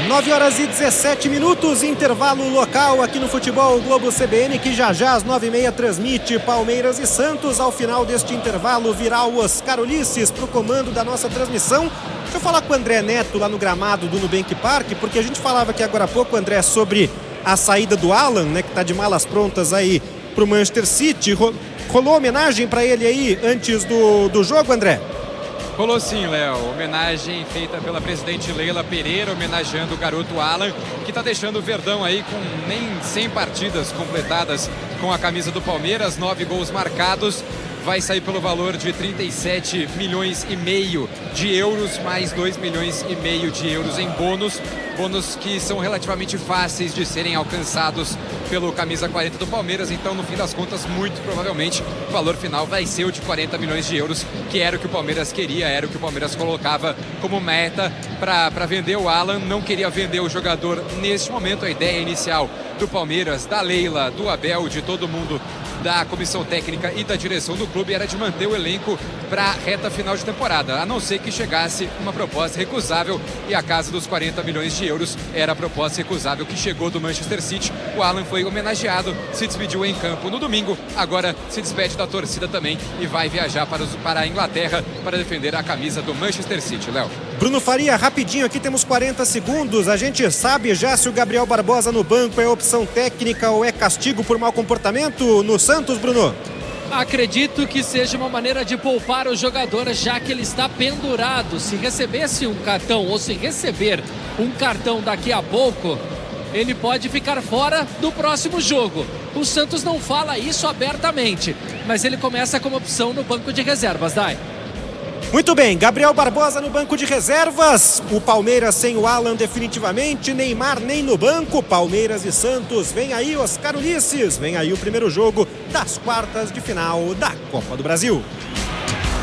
9 horas e 17 minutos, intervalo local aqui no Futebol Globo CBN, que já às 9h30 transmite Palmeiras e Santos. Ao final deste intervalo virá o Oscar Ulisses para o comando da nossa transmissão. Deixa eu falar com o André Neto lá no gramado do Nubank Park, porque a gente falava aqui agora há pouco, André, sobre a saída do Alan, né, que está de malas prontas aí para o Manchester City. Rolou homenagem para ele aí antes do jogo, André? Rolou sim, Léo. Homenagem feita pela presidente Leila Pereira, homenageando o garoto Alan, que está deixando o Verdão aí com nem 100 partidas completadas com a camisa do Palmeiras, 9 gols marcados. Vai sair pelo valor de 37 milhões e meio de euros, mais 2 milhões e meio de euros em bônus. Bônus que são relativamente fáceis de serem alcançados pelo camisa 40 do Palmeiras. Então, no fim das contas, muito provavelmente o valor final vai ser o de 40 milhões de euros, que era o que o Palmeiras queria, era o que o Palmeiras colocava como meta para vender o Alan. Não queria vender o jogador neste momento. A ideia inicial do Palmeiras, da Leila, do Abel, de todo mundo da comissão técnica e da direção do clube era de manter o elenco para a reta final de temporada, a não ser que chegasse uma proposta recusável, e a casa dos 40 milhões de euros era a proposta recusável que chegou do Manchester City. O Alan foi homenageado, se despediu em campo no domingo, agora se despede da torcida também e vai viajar para a Inglaterra para defender a camisa do Manchester City, Léo. Bruno Faria, rapidinho aqui, temos 40 segundos. A gente sabe já se o Gabriel Barbosa no banco é opção técnica ou é castigo por mau comportamento no Santos, Bruno? Acredito que seja uma maneira de poupar o jogador, já que ele está pendurado. Se recebesse um cartão ou se receber um cartão daqui a pouco, ele pode ficar fora do próximo jogo. O Santos não fala isso abertamente, mas ele começa como opção no banco de reservas, Dai. Muito bem, Gabriel Barbosa no banco de reservas, o Palmeiras sem o Alan definitivamente, Neymar nem no banco, Palmeiras e Santos, vem aí Oscar Ulisses, vem aí o primeiro jogo das quartas de final da Copa do Brasil.